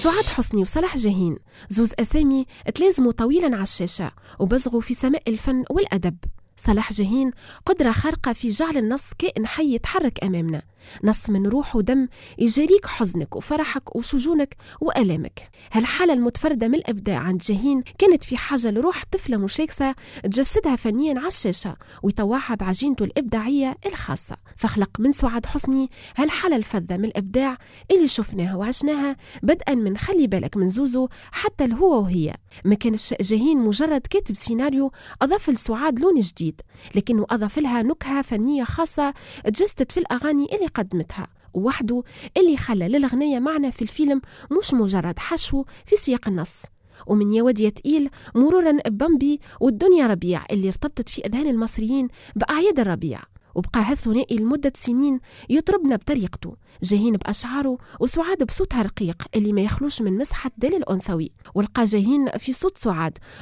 سعاد حسني وصلاح جاهين زوز أسامي تلازموا طويلا على الشاشة وبزغوا في سماء الفن والأدب. صلاح جاهين قدرة خارقة في جعل النص كائن حي يتحرك أمامنا، نص من روح ودم يجاريك حزنك وفرحك وشجونك وألامك. هالحالة المتفردة من الإبداع عند جاهين كانت في حاجة لروح طفلة مشاكسة تجسدها فنيا على الشاشة ويطوعها بعجينته الإبداعية الخاصة. فخلق من سعاد حسني هالحالة الفذة من الإبداع اللي شفناها وعشناها، بدءا من خلي بالك من زوزو حتى الهو وهي. ما كانش جاهين مجرد كاتب سيناريو أضاف لسعاد لون جديد، لكنه أضاف لها نكهة فنية خاصة تجسد في الأغاني اللي قدمتها، وحده اللي خلى للغنية معنى في الفيلم مش مجرد حشو في سياق النص. ومن يا ودي تقيل مرورا ببامبي والدنيا ربيع اللي ارتبطت في أذهان المصريين بأعياد الربيع، وبقى هالثنائي لمدة سنين يطربنا بطريقته، جاهين بأشعاره وسعاد بصوتها رقيق اللي ما يخلوش من مسحة دليل الأنثوي. ولقى جاهين في صوت سعاد